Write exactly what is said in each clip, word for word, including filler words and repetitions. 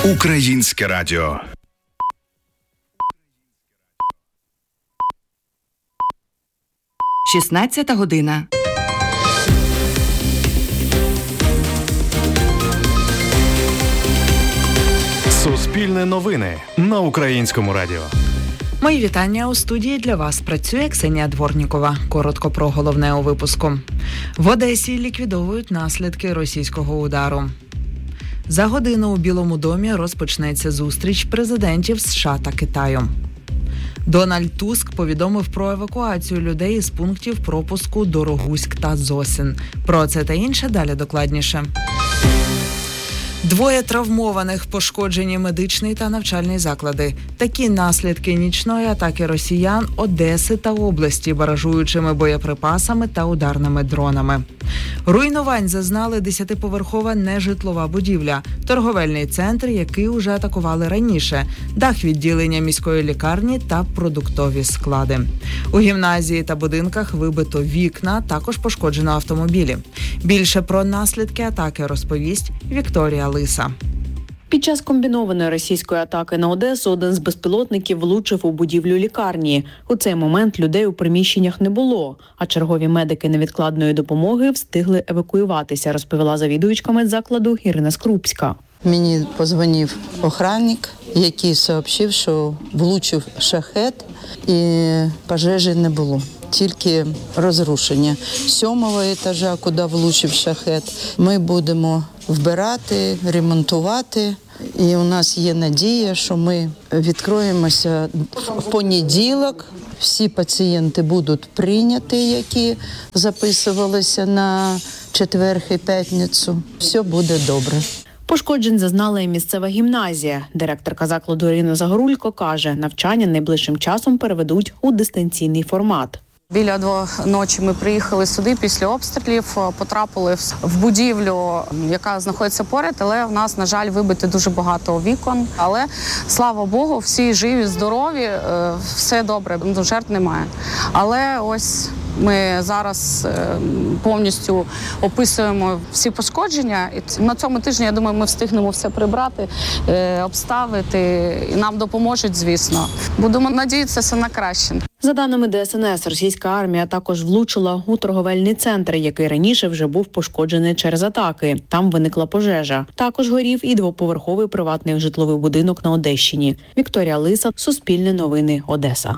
Українське радіо. шістнадцята година. Суспільне новини на Українському радіо. Мої вітання. У студії для вас працює Ксенія Дворнікова. Коротко про головне у випуску. В Одесі ліквідовують наслідки російського удару. За годину у Білому домі розпочнеться зустріч президентів США та Китаю. Дональд Туск повідомив про евакуацію людей із пунктів пропуску Дорогуськ та Зосин. Про це та інше далі докладніше. Двоє травмованих, пошкоджені медичний та навчальний заклади. Такі наслідки нічної атаки росіян Одеси та області баражуючими боєприпасами та ударними дронами. Руйнувань зазнали десятиповерхова нежитлова будівля, торговельний центр, який уже атакували раніше, дах відділення міської лікарні та продуктові склади. У гімназії та будинках вибито вікна, також пошкоджено автомобілі. Більше про наслідки атаки розповість Вікторія Лиса. Під час комбінованої російської атаки на Одесу один з безпілотників влучив у будівлю лікарні. У цей момент людей у приміщеннях не було, а чергові медики невідкладної допомоги встигли евакуюватися, розповіла завідувачка медзакладу Ірина Скрупська. Мені подзвонив охранник, який сообщив, що влучив шахет і пожежі не було. Тільки розрушення сьомого етажа, куди влучив шахет. Ми будемо вбирати, ремонтувати. І у нас є надія, що ми відкроємося в понеділок. Всі пацієнти будуть прийняті, які записувалися на четвер і п'ятницю. Все буде добре. Пошкоджень зазнала і місцева гімназія. Директорка закладу Ірина Загорулько каже, навчання найближчим часом переведуть у дистанційний формат. Біля двох ночі ми приїхали сюди після обстрілів, потрапили в будівлю, яка знаходиться поряд, але в нас, на жаль, вибито дуже багато вікон. Але, слава Богу, всі живі, здорові, все добре, жертв немає. Але ось ми зараз повністю описуємо всі пошкодження. І на цьому тижні, я думаю, ми встигнемо все прибрати, обставити, і нам допоможуть, звісно. Будемо надіятися на краще. За даними Де Ес Ен Ес, російська армія також влучила у торговельний центр, який раніше вже був пошкоджений через атаки. Там виникла пожежа. Також горів і двоповерховий приватний житловий будинок на Одещині. Вікторія Лиса, Суспільне новини, Одеса.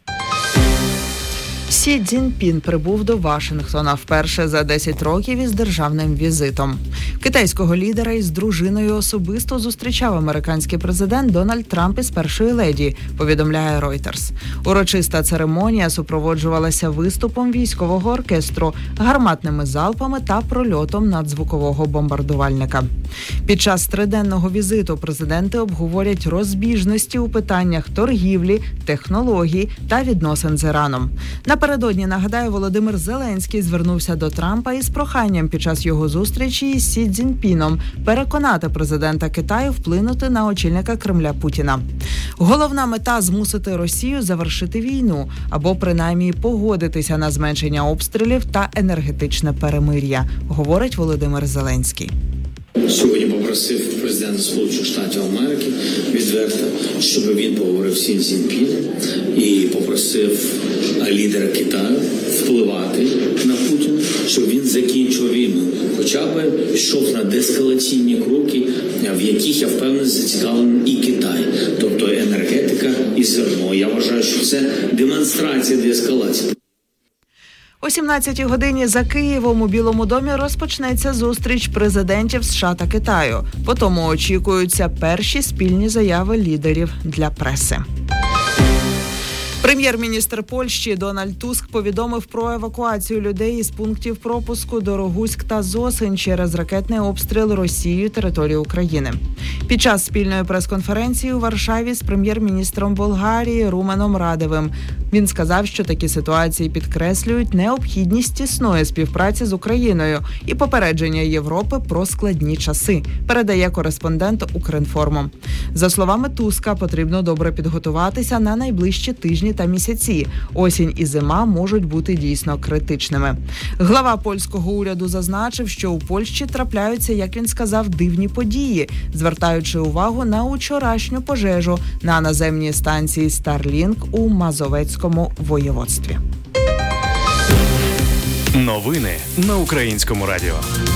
Сі Цзіньпін прибув до Вашингтона вперше за десять років із державним візитом. Китайського лідера із дружиною особисто зустрічав американський президент Дональд Трамп із першою леді, повідомляє Reuters. Урочиста церемонія супроводжувалася виступом військового оркестру, гарматними залпами та прольотом надзвукового бомбардувальника. Під час триденного візиту президенти обговорять розбіжності у питаннях торгівлі, технологій та відносин з Іраном. Напередодні, нагадаю, Володимир Зеленський звернувся до Трампа із проханням під час його зустрічі із Сі Цзіньпіном переконати президента Китаю вплинути на очільника Кремля Путіна. Головна мета – змусити Росію завершити війну або принаймні погодитися на зменшення обстрілів та енергетичне перемир'я, говорить Володимир Зеленський. Сьогодні попросив президента Сполучених Штатів Америки відверто, щоб він поговорив з Сі Цзіньпіном і попросив лідера Китаю впливати на Путіна, щоб він закінчив війну. Хоча б йшов на деескалаційні кроки, в яких, я впевнений, зацікавлений і Китай. Тобто енергетика і зерно. Я вважаю, що це демонстрація деескалації. О сімнадцятій годині за Києвом у Білому домі розпочнеться зустріч президентів США та Китаю. Потім очікуються перші спільні заяви лідерів для преси. Прем'єр-міністр Польщі Дональд Туск повідомив про евакуацію людей із пунктів пропуску Дорогуськ та Зосин через ракетний обстріл Росією території України. Під час спільної прес-конференції у Варшаві з прем'єр-міністром Болгарії Руменом Радевим він сказав, що такі ситуації підкреслюють необхідність тісної співпраці з Україною і попередження Європи про складні часи, передає кореспондент Укрінформу. За словами Туска, потрібно добре підготуватися на найближчі тижні та місяці. Осінь і зима можуть бути дійсно критичними. Глава польського уряду зазначив, що у Польщі трапляються, як він сказав, дивні події, звертаючи увагу на учорашню пожежу на наземній станції Starlink у Мазовецькому воєводстві. Новини на Українському радіо.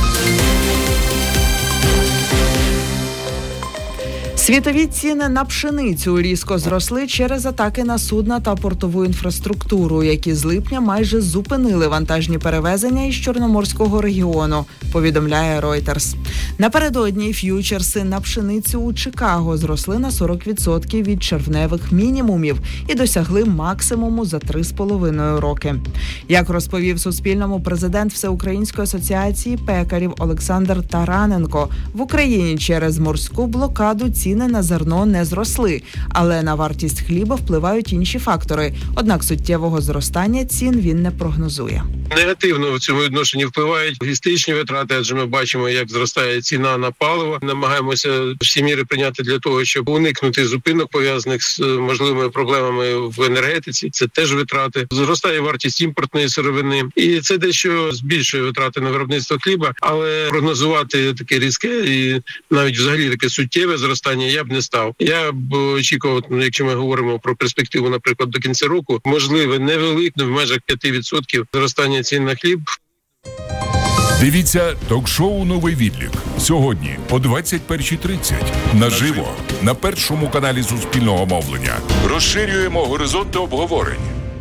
Світові ціни на пшеницю різко зросли через атаки на судна та портову інфраструктуру, які з липня майже зупинили вантажні перевезення із Чорноморського регіону, повідомляє Reuters. Напередодні ф'ючерси на пшеницю у Чикаго зросли на сорок відсотків від червневих мінімумів і досягли максимуму за три з половиною роки. Як розповів Суспільному президент Всеукраїнської асоціації пекарів Олександр Тараненко, в Україні через морську блокаду ціни на зерно не зросли, але на вартість хліба впливають інші фактори. Однак суттєвого зростання цін він не прогнозує. Негативно в цьому відношенні впливають логістичні витрати, адже ми бачимо, як зростає ціна на паливо. Намагаємося всі міри прийняти для того, щоб уникнути зупинок, пов'язаних з можливими проблемами в енергетиці. Це теж витрати. Зростає вартість імпортної сировини. І це дещо збільшує витрати на виробництво хліба. Але прогнозувати таке різке і навіть взагалі таке суттєве зростання я б не став. Я б очікував, якщо ми говоримо про перспективу, наприклад, до кінця року, можливе невелике в межах п'ять відсотків зростання цін на хліб. Дивіться ток-шоу «Новий відлік» сьогодні о двадцять перша тридцять. Наживо на першому каналі Суспільного мовлення. Розширюємо горизонти обговорень.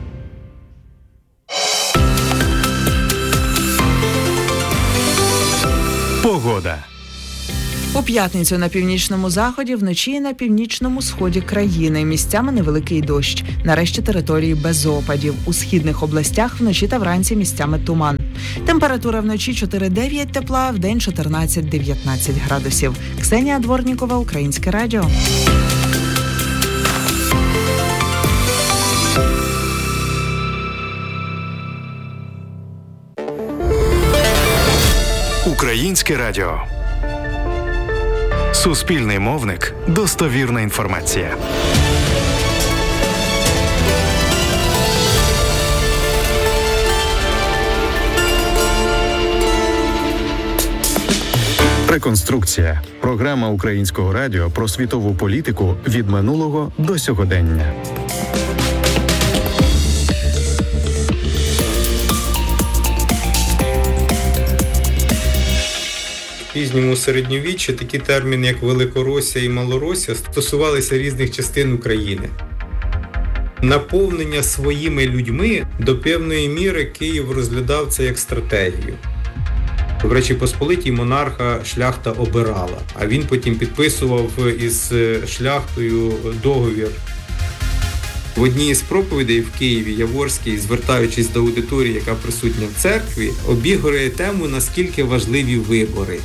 Погода. У п'ятницю на північному заході, вночі і на північному сході країни. Місцями невеликий дощ. Нарешті території без опадів. У східних областях вночі та вранці місцями туман. Температура вночі чотири-дев'ять тепла, вдень чотирнадцять-дев'ятнадцять градусів. Ксенія Дворнікова, Українське радіо. Українське радіо. Суспільний мовник. Достовірна інформація. Реконструкція. Програма Українського радіо про світову політику від минулого до сьогодення. В пізньому середньовіччі такі терміни, як Великоросія і Малоросія, стосувалися різних частин України. Наповнення своїми людьми до певної міри Київ розглядав це як стратегію. В Речі Посполитій монарха шляхта обирала, а він потім підписував із шляхтою договір. В одній із проповідей в Києві Яворський, звертаючись до аудиторії, яка присутня в церкві, обігрує тему, наскільки важливі вибори.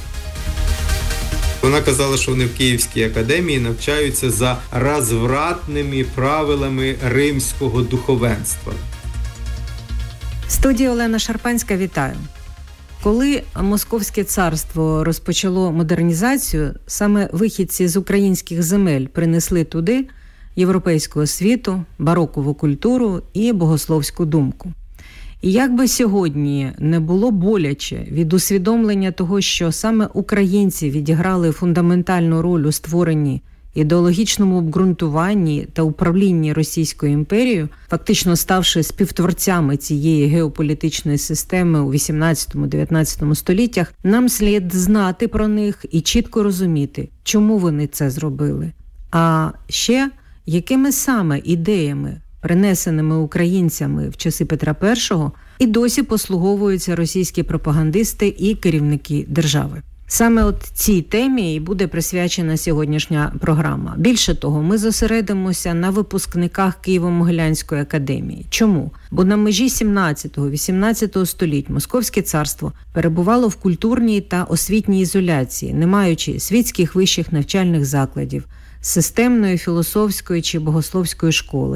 Вона казала, що вони в Київській академії навчаються за розвратними правилами римського духовенства. Студія Олена Шарпанська, вітаю. Коли Московське царство розпочало модернізацію, саме вихідці з українських земель принесли туди європейську освіту, барокову культуру і богословську думку. І як би сьогодні не було боляче від усвідомлення того, що саме українці відіграли фундаментальну роль у створенні, ідеологічному обґрунтуванні та управлінні Російською імперією, фактично ставши співтворцями цієї геополітичної системи у вісімнадцятому-дев'ятнадцятому століттях, нам слід знати про них і чітко розуміти, чому вони це зробили. А ще, якими саме ідеями, принесеними українцями в часи Петра І, і досі послуговуються російські пропагандисти і керівники держави. Саме от цій темі і буде присвячена сьогоднішня програма. Більше того, ми зосередимося на випускниках Києво-Могилянської академії. Чому? Бо на межі сімнадцятого-вісімнадцятого століть Московське царство перебувало в культурній та освітній ізоляції, не маючи світських вищих навчальних закладів, системної філософської чи богословської школи.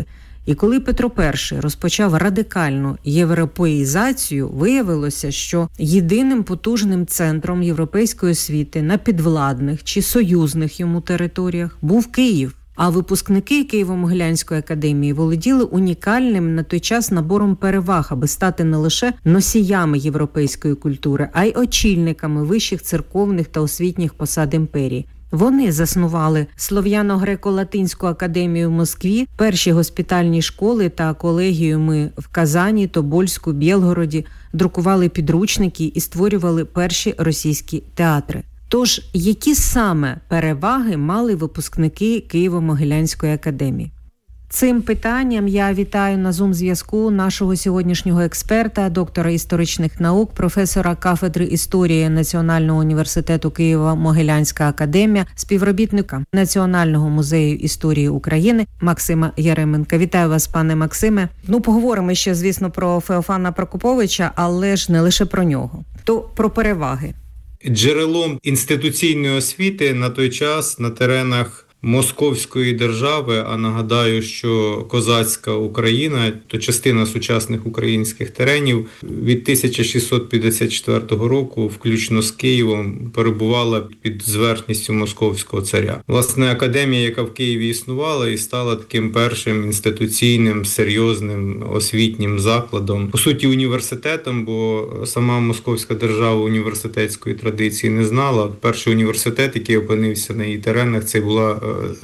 І коли Петро І розпочав радикальну європеїзацію, виявилося, що єдиним потужним центром європейської освіти на підвладних чи союзних йому територіях був Київ. А випускники Києво-Могилянської академії володіли унікальним на той час набором переваг, аби стати не лише носіями європейської культури, а й очільниками вищих церковних та освітніх посад імперії. Вони заснували Слов'яно-греко-латинську академію в Москві, перші госпітальні школи та колегіуми в Казані, Тобольську, Білгороді, друкували підручники і створювали перші російські театри. Тож, які саме переваги мали випускники Києво-Могилянської академії? Цим питанням я вітаю на Зум-зв'язку нашого сьогоднішнього експерта, доктора історичних наук, професора кафедри історії Національного університету Києво-Могилянська академія, співробітника Національного музею історії України Максима Яременка. Вітаю вас, пане Максиме. Ну, поговоримо ще, звісно, про Феофана Прокоповича, але ж не лише про нього. То про переваги. Джерелом інституційної освіти на той час на теренах Московської держави, а нагадаю, що козацька Україна, то частина сучасних українських теренів, від тисяча шістсот п'ятдесят четвертого року, включно з Києвом, перебувала під зверхністю московського царя. Власне, академія, яка в Києві існувала і стала таким першим інституційним, серйозним освітнім закладом, по суті, університетом, бо сама московська держава університетської традиції не знала. Перший університет, який опинився на її теренах, це була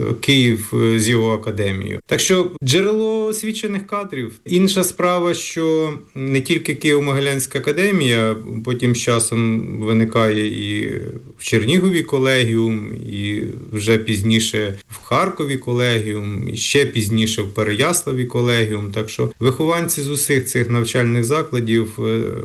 Київ з його академією. Так що джерело освічених кадрів. Інша справа, що не тільки Києво-Могилянська академія, потім з часом виникає і в Чернігові колегіум, і вже пізніше в Харкові колегіум, і ще пізніше в Переяславі колегіум. Так що вихованці з усіх цих навчальних закладів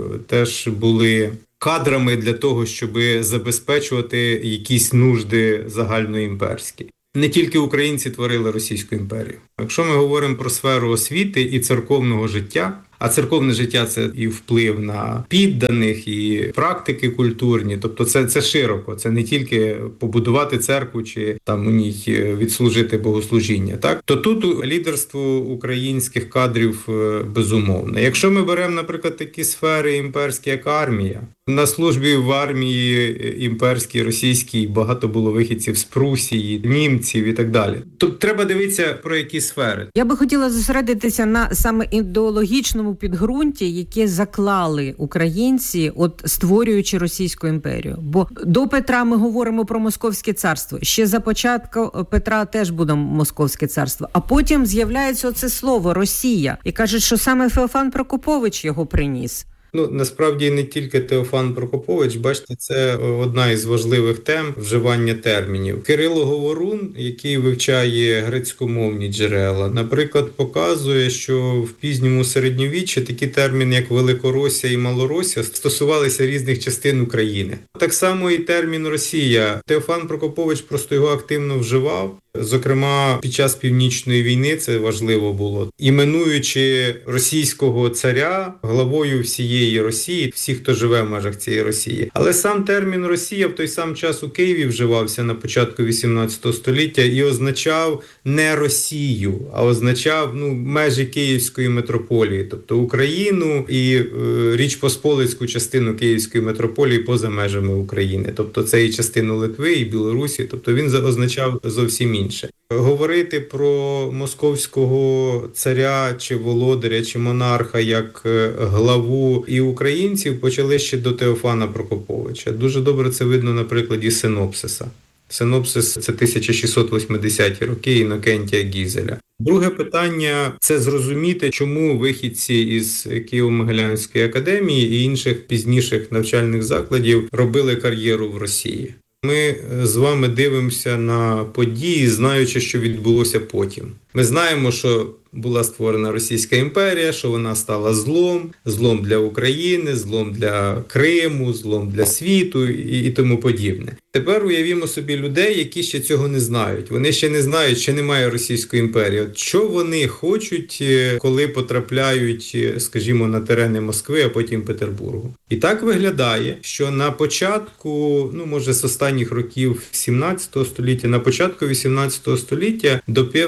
теж були кадрами для того, щоб забезпечувати якісь нужди загальноімперські. Не тільки українці творили Російську імперію. Якщо ми говоримо про сферу освіти і церковного життя, а церковне життя – це і вплив на підданих, і практики культурні, тобто це, це широко, це не тільки побудувати церкву чи там у ній відслужити богослужіння, так? То тут лідерство українських кадрів безумовне. Якщо ми беремо, наприклад, такі сфери імперські, як армія, на службі в армії імперській, російській багато було вихідців з Прусії, німців і так далі. Тут треба дивитися, про які сфери. Я би хотіла зосередитися на саме ідеологічному підґрунті, яке заклали українці, от створюючи Російську імперію. Бо до Петра ми говоримо про Московське царство. Ще за початку Петра теж буде Московське царство. А потім з'являється оце слово «Росія». І кажуть, що саме Феофан Прокопович його приніс. Ну, насправді не тільки Феофан Прокопович, бачите, це одна із важливих тем вживання термінів. Кирило Говорун, який вивчає грецькомовні джерела, наприклад, показує, що в пізньому середньовіччі такі терміни, як Великоросія і Малоросія, стосувалися різних частин України. Так само і термін «Росія». Феофан Прокопович просто його активно вживав. Зокрема, під час Північної війни це важливо було. Іменуючи російського царя главою всієї Росії, всіх, хто живе в межах цієї Росії. Але сам термін «Росія» в той сам час у Києві вживався на початку вісімнадцятого століття і означав не Росію, а означав ну, межі Київської митрополії, тобто Україну і е, Річ Посполицьку частину Київської митрополії поза межами України. Тобто це і частину Литви, і Білорусі, тобто він означав зовсім інше. Говорити про московського царя, чи володаря, чи монарха як главу і українців почали ще до Феофана Прокоповича. Дуже добре це видно на прикладі синопсиса. Синопсис – це тисяча шістсот вісімдесяті роки Інокентія Гізеля. Друге питання – це зрозуміти, чому вихідці із Києво-Могилянської академії і інших пізніших навчальних закладів робили кар'єру в Росії. Ми з вами дивимося на події, знаючи, що відбулося потім. Ми знаємо, що була створена Російська імперія, що вона стала злом, злом для України, злом для Криму, злом для світу і, і тому подібне. Тепер уявімо собі людей, які ще цього не знають. Вони ще не знають, що немає Російської імперії. От що вони хочуть, коли потрапляють, скажімо, на терени Москви, а потім Петербургу. І так виглядає, що на початку, ну може з останніх років сімнадцятого століття, на початку вісімнадцятого століття до певної міри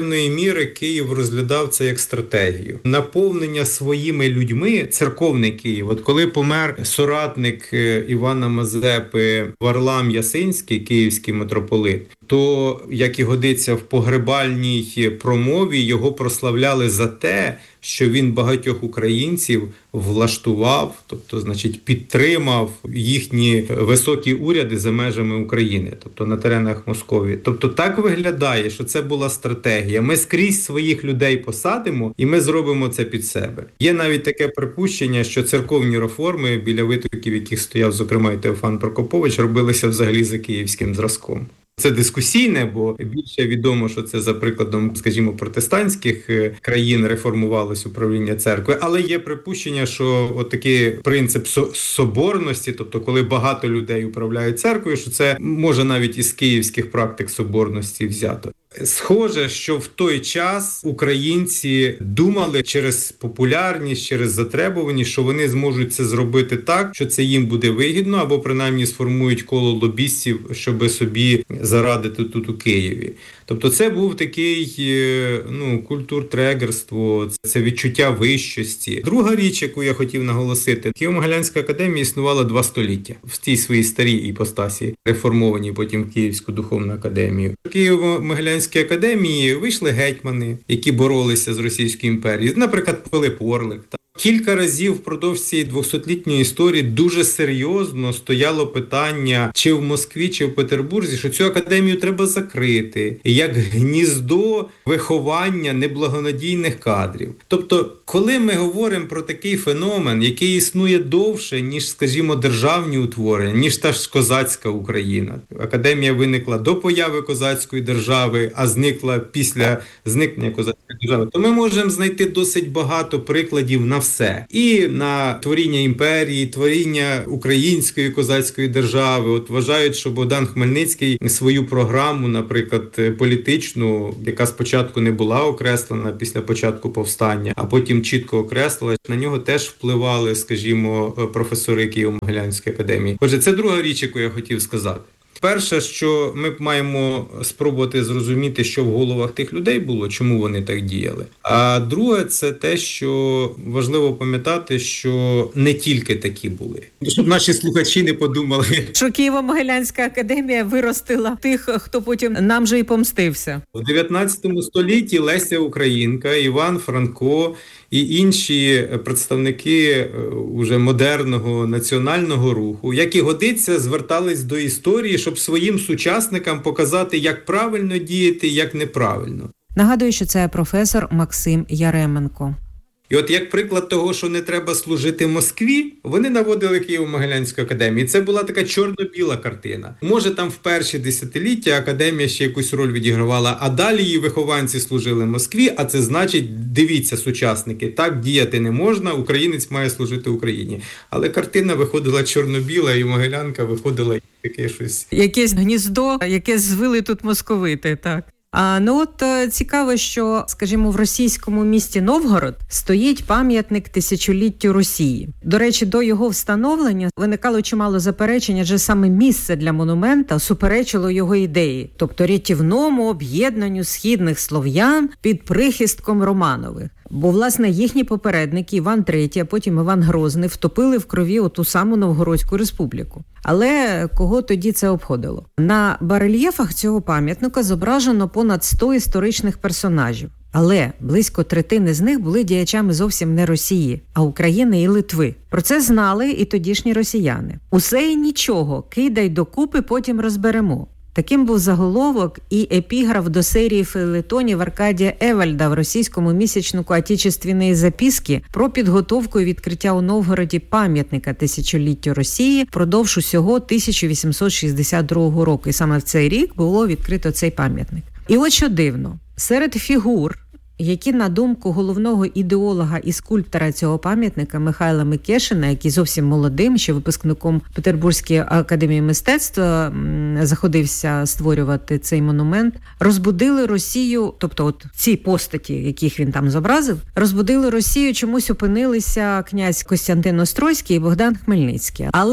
міри Київ розглядав це як стратегію. Наповнення своїми людьми, церковний Київ. От коли помер соратник Івана Мазепи Варлам Ясинський, київський митрополит, то, як і годиться в погребальній промові, його прославляли за те, що він багатьох українців влаштував, тобто, значить, підтримав їхні високі уряди за межами України, тобто на теренах Московії. Тобто так виглядає, що це була стратегія. Ми скрізь своїх людей посадимо і ми зробимо це під себе. Є навіть таке припущення, що церковні реформи, біля витоків яких стояв, зокрема, і Теофан Прокопович, робилися взагалі за київським зразком. Це дискусійне, бо більше відомо, що це за прикладом, скажімо, протестантських країн реформувалось управління церкви, але є припущення, що отакий принцип соборності, тобто коли багато людей управляють церквою, що це може навіть із київських практик соборності взято. Схоже, що в той час українці думали через популярність, через затребуваність, що вони зможуть це зробити так, що це їм буде вигідно, або принаймні сформують коло лобістів, щоби собі зарадити тут у Києві. Тобто це був такий, ну, культуртрегерство, це відчуття вищості. Друга річ, яку я хотів наголосити, Києво-Могилянська академія існувала два століття в тій своїй старій іпостасі, реформованій потім в Київську духовну академію. В Києво-Могилянській академії вийшли гетьмани, які боролися з Російською імперією, наприклад, Пилип Орлик. Кілька разів впродовж цієї двохсотлітньої історії дуже серйозно стояло питання, чи в Москві, чи в Петербурзі, що цю академію треба закрити, як гніздо виховання неблагонадійних кадрів. Тобто, коли ми говоримо про такий феномен, який існує довше, ніж, скажімо, державні утворення, ніж та ж козацька Україна. Академія виникла до появи козацької держави, а зникла після зникнення козацької держави, то ми можемо знайти досить багато прикладів на все. І на творіння імперії, творіння української козацької держави. От вважають, що Богдан Хмельницький свою програму, наприклад, політичну, яка спочатку не була окреслена після початку повстання, а потім чітко окреслила, на нього теж впливали, скажімо, професори Києво-Могилянської академії. Отже, це друга річ, яку я хотів сказати. Перше, що ми маємо спробувати зрозуміти, що в головах тих людей було, чому вони так діяли. А друге, це те, що важливо пам'ятати, що не тільки такі були. Щоб наші слухачі не подумали, що Києво-Могилянська академія виростила тих, хто потім нам же і помстився. У дев'ятнадцятому столітті Леся Українка, Іван Франко і інші представники уже модерного національного руху, як і годиться, звертались до історії, щоб своїм сучасникам показати, як правильно діяти, як неправильно. Нагадую, що це професор Максим Яременко. І от як приклад того, що не треба служити Москві, вони наводили Києво-Могилянську академію. Це була така чорно-біла картина. Може, там в перші десятиліття академія ще якусь роль відігравала, а далі її вихованці служили Москві, а це значить, дивіться, сучасники, так діяти не можна, українець має служити Україні. Але картина виходила чорно-біла, і Могилянка виходила таке щось. Якесь гніздо, яке звили тут московити, так. А ну от цікаво, що, скажімо, в російському місті Новгород стоїть пам'ятник тисячоліттю Росії. До речі, до його встановлення виникало чимало заперечень, адже саме місце для монумента суперечило його ідеї, тобто рятівному об'єднанню східних слов'ян під прихистком Романових. Бо, власне, їхні попередники Іван Третій, а потім Іван Грозний втопили в крові оту саму Новгородську республіку. Але кого тоді це обходило? На барельєфах цього пам'ятника зображено понад сто історичних персонажів. Але близько третини з них були діячами зовсім не Росії, а України і Литви. Про це знали і тодішні росіяни. Усе і нічого, кидай докупи, потім розберемо. Таким був заголовок і епіграф до серії фейлетонів Аркадія Евальда в російському місячнику «Отечественные записки» про підготовку і відкриття у Новгороді пам'ятника тисячоліттю Росії впродовж усього тисяча вісімсот шістдесят другого року. І саме в цей рік було відкрито цей пам'ятник. І от що дивно, серед фігур, які, на думку головного ідеолога і скульптора цього пам'ятника Михайла Микешина, який зовсім молодим, ще випускником Петербурзької академії мистецтва заходився створювати цей монумент, розбудили Росію, тобто от ці постаті, яких він там зобразив, розбудили Росію, чомусь опинилися князь Костянтин Острозький і Богдан Хмельницький. Але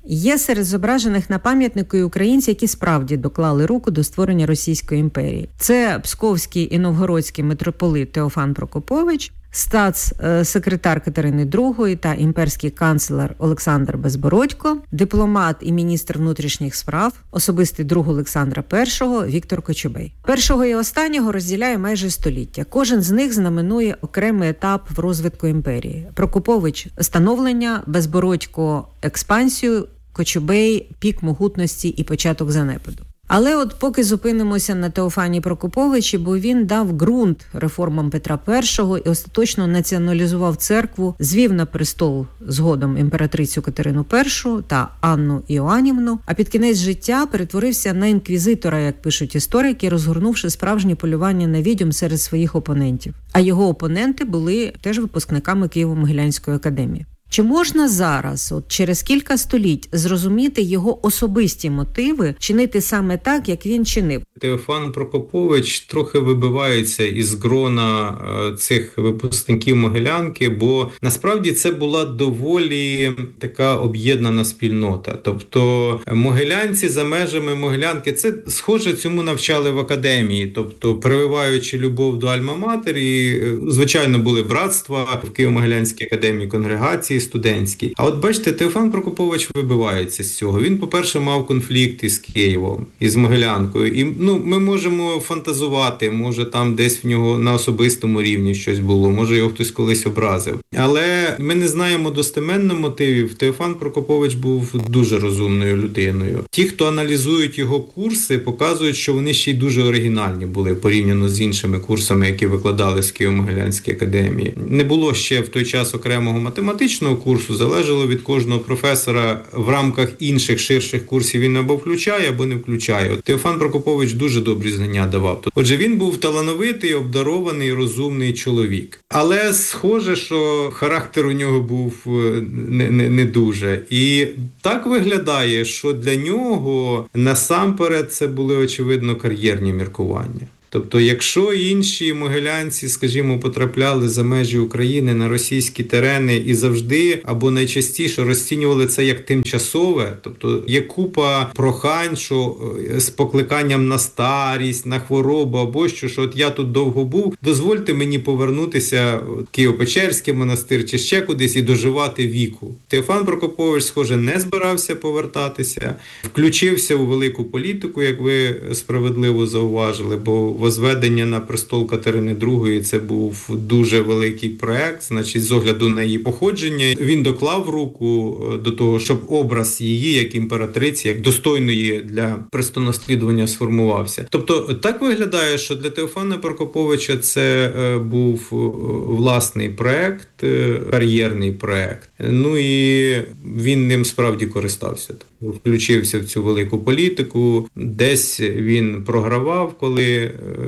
Є серед зображених на пам'ятнику і українці, які справді доклали руку до створення Російської імперії. Це псковський і новгородський митрополит Теофан Прокопович, статс-секретар Катерини другої та імперський канцлер Олександр Безбородько, дипломат і міністр внутрішніх справ, особистий друг Олександра Першого Віктор Кочубей. Першого і останнього розділяє майже століття. Кожен з них знаменує окремий етап в розвитку імперії. Прокопович – становлення, Безбородько – експансію, Кочубей – пік могутності і початок занепаду. Але от поки зупинимося на Теофані Прокоповичі, бо він дав ґрунт реформам Петра І і остаточно націоналізував церкву, звів на престол згодом імператрицю Катерину І та Анну Іоаннівну, а під кінець життя перетворився на інквізитора, як пишуть історики, розгорнувши справжнє полювання на відьом серед своїх опонентів. А його опоненти були теж випускниками Києво-Могилянської академії. Чи можна зараз, от через кілька століть, зрозуміти його особисті мотиви, чинити саме так, як він чинив? Теофан Прокопович трохи вибивається із грона цих випускників Могилянки, бо насправді це була доволі така об'єднана спільнота. Тобто могилянці за межами Могилянки, це схоже цьому навчали в академії, тобто прививаючи любов до Альма-Матер, і, звичайно, були братства в Києво-Могилянській академії, конгрегації студентській. А от бачите, Теофан Прокопович вибивається з цього. Він, по-перше, мав конфлікт із Києвом, із Могилянкою. І, ну, ми можемо фантазувати, може там десь в нього на особистому рівні щось було, може його хтось колись образив. Але ми не знаємо достеменно мотивів. Теофан Прокопович був дуже розумною людиною. Ті, хто аналізують його курси, показують, що вони ще й дуже оригінальні були порівняно з іншими курсами, які викладали з Києво-Могилянській академії. Не було ще в той час окремого математичного курсу, залежало від кожного професора в рамках інших ширших курсів він або включає, або не включає. От Теофан Прокопович дуже добрі знання давав. Отже, він був талановитий, обдарований, розумний чоловік. Але схоже, що характер у нього був не, не, не дуже. І так виглядає, що для нього насамперед це були, очевидно, кар'єрні міркування. Тобто, якщо інші могилянці, скажімо, потрапляли за межі України на російські терени і завжди, або найчастіше розцінювали це як тимчасове, тобто є купа прохань, що з покликанням на старість, на хворобу або що, що от я тут довго був, дозвольте мені повернутися в Києво-Печерський монастир чи ще кудись і доживати віку. Теофан Прокопович, схоже, не збирався повертатися, включився у велику політику, як ви справедливо зауважили, бо возведення на престол Катерини другої – це був дуже великий проект, значить, з огляду на її походження. Він доклав руку до того, щоб образ її, як імператриці, як достойної для престонаслідування сформувався. Тобто, так виглядає, що для Теофана Прокоповича це був власний проект, кар'єрний проект. Ну і він ним справді користався. Включився в цю велику політику. Десь він програвав, коли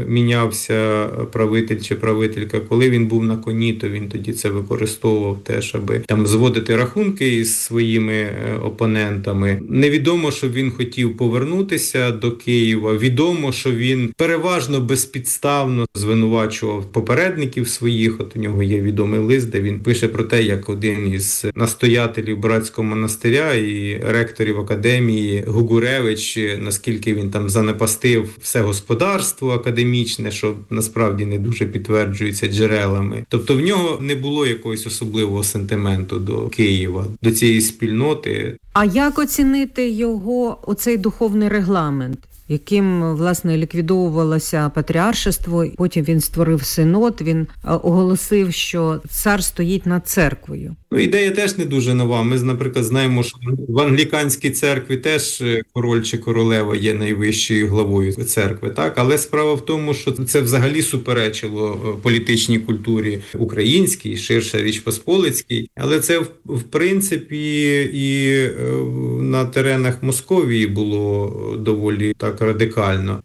мінявся правитель чи правителька. Коли він був на коні, то він тоді це використовував теж, аби там зводити рахунки із своїми опонентами. Невідомо, що він хотів повернутися до Києва. Відомо, що він переважно безпідставно звинувачував попередників своїх. От у нього є відомий лист, де він пише про те, як один із настоятелів братського монастиря і ректорів академії Гугуревич, наскільки він там занепастив все господарство академічне, що насправді не дуже підтверджується джерелами. Тобто в нього не було якогось особливого сентименту до Києва, до цієї спільноти. А як оцінити його оцей духовний регламент, яким, власне, ліквідовувалося патріаршество, потім він створив синод, він оголосив, що цар стоїть над церквою? Ну, ідея теж не дуже нова. Ми, наприклад, знаємо, що в англіканській церкві теж король чи королева є найвищою главою церкви, так? Але справа в тому, що це взагалі суперечило політичній культурі українській, ширше Річ Посполицькій. Але це, в принципі, і на теренах Московії було доволі так радикально.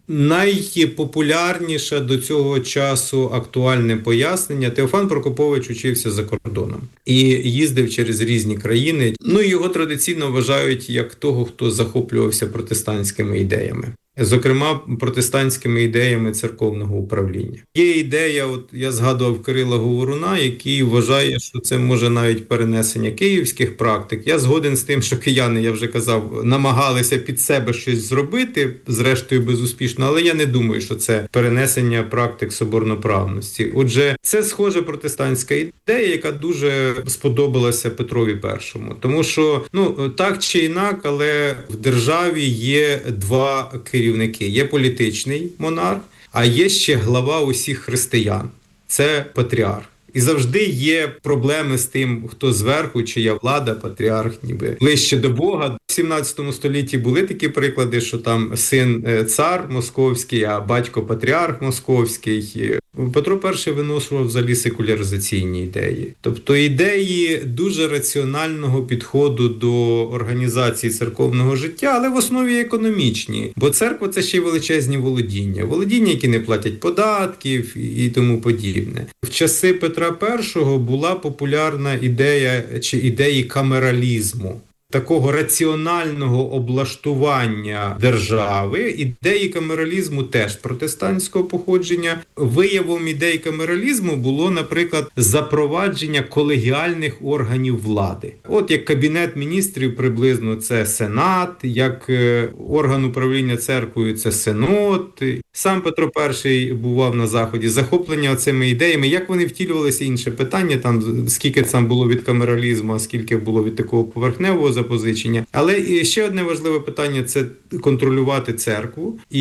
Найпопулярніше до цього часу актуальне пояснення: Теофан Прокопович учився за кордоном і їздив через різні країни. Ну, його традиційно вважають як того, хто захоплювався протестантськими ідеями. зокрема протестантськими ідеями церковного управління. Є ідея, от я згадував Кирила Говоруна, який вважає, що це може навіть перенесення київських практик. Я згоден з тим, що кияни, я вже казав, намагалися під себе щось зробити, зрештою безуспішно, але я не думаю, що це перенесення практик соборноправності. Отже, це схожа протестантська ідея, яка дуже сподобалася Петрові І. Тому що, ну, так чи інак, але в державі є два керівники. Керівники. Є політичний монарх, а є ще глава усіх християн. Це патріарх. І завжди є проблеми з тим, хто зверху, чия влада, патріарх, ніби ближче до Бога. В сімнадцятому столітті були такі приклади, що там син цар московський, а батько патріарх московський. Петро І виношував взагалі секуляризаційні ідеї. Тобто ідеї дуже раціонального підходу до організації церковного життя, але в основі економічні. Бо церква – це ще й величезні володіння. Володіння, які не платять податків і тому подібне. В часи Петра І була популярна ідея чи ідеї камералізму. Такого раціонального облаштування держави. Ідеї камералізму теж протестантського походження. Виявом ідей камералізму було, наприклад, запровадження колегіальних органів влади. От як Кабінет міністрів приблизно це Сенат, як орган управління церквою це Синод. Сам Петро І бував на Заході. Захоплення цими ідеями, як вони втілювалися, інше питання, там скільки там було від камералізму, а скільки було від такого поверхневого запозичення. Але ще одне важливе питання – це контролювати церкву і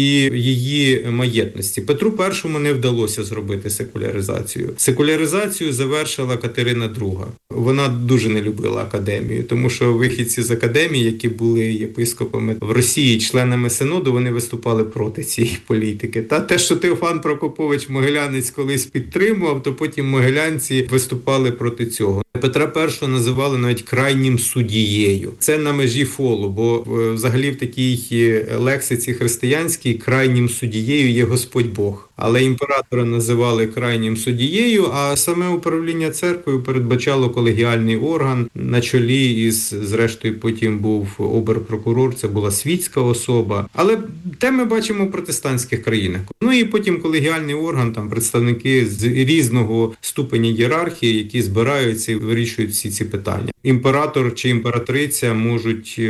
її маєтності. Петру І не вдалося зробити секуляризацію. Секуляризацію завершила Катерина Друга. Вона дуже не любила академію, тому що вихідці з академії, які були єпископами в Росії, членами Синоду, вони виступали проти цієї політики. Та те, що Теофан Прокопович Могилянець колись підтримував, то потім могилянці виступали проти цього. Петра І називали навіть крайнім суддією. Це на межі фолу, бо взагалі в такій лексиці християнській крайнім суддією є Господь Бог. Але імператора називали крайнім суддією, а саме управління церквою передбачало колегіальний орган на чолі із, зрештою, потім був оберпрокурор, це була світська особа. Але те ми бачимо в протестантських країнах. Ну і потім колегіальний орган, там представники з різного ступеня ієрархії, які збираються і вирішують всі ці питання. Імператор чи імператриця можуть